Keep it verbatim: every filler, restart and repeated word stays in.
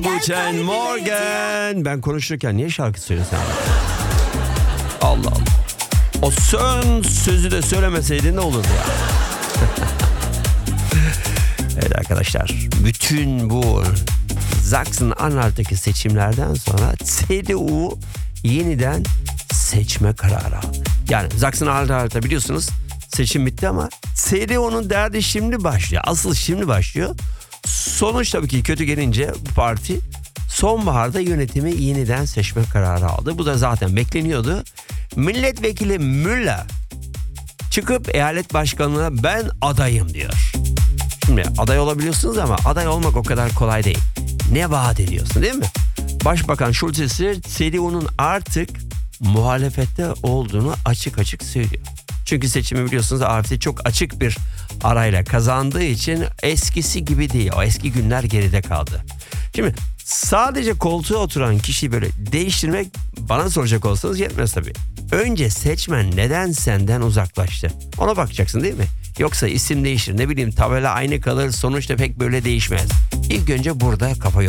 Guten Morgen. Ben konuşurken niye şarkı söylüyorsun? Allah Allah. O son sözü de söylemeseydin ne olurdu ya? Evet arkadaşlar, bütün bu Sachsen-Anhalt'taki seçimlerden sonra C D U yeniden seçme kararı aldı. Yani Sachsen-Anhalt'ta biliyorsunuz seçim bitti ama C D U'nun derdi şimdi başlıyor. Asıl şimdi başlıyor. Sonuç tabii ki kötü gelince bu parti sonbaharda yönetimi yeniden seçme kararı aldı. Bu da zaten bekleniyordu. Milletvekili Müller çıkıp eyalet başkanlığına ben adayım diyor. Şimdi aday olabiliyorsunuz ama aday olmak o kadar kolay değil. Ne vaat ediyorsun, değil mi? Başbakan Schulz ise C D U'nun artık muhalefette olduğunu açık açık söylüyor. Çünkü seçimi biliyorsunuz A F D çok açık bir arayla kazandığı için eskisi gibi değil. O eski günler geride kaldı. Şimdi sadece koltuğa oturan kişiyi böyle değiştirmek bana soracak olsanız yetmez tabii. Önce seçmen neden senden uzaklaştı? Ona bakacaksın, değil mi? Yoksa isim değişir, ne bileyim tabela aynı kalır, sonuçta pek böyle değişmez. İlk önce burada kafa